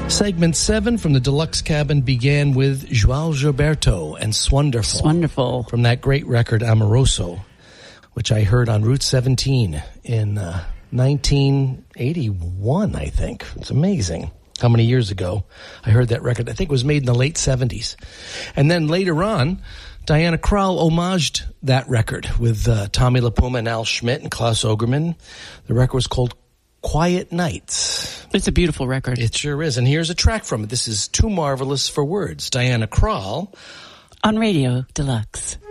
Segment 7 from the Deluxe Cabin began with João Gilberto and Swonderful. Wonderful. From that great record, Amoroso, which I heard on Route 17 in 1981, I think. It's amazing how many years ago I heard that record. I think it was made in the late 70s. And then later on, Diana Krall homaged that record with Tommy LaPuma and Al Schmidt and Klaus Ogerman. The record was called Quiet Nights. It's a beautiful record. It sure is. And here's a track from it. This is Too Marvelous for Words. Diana Krall on Radio Deluxe.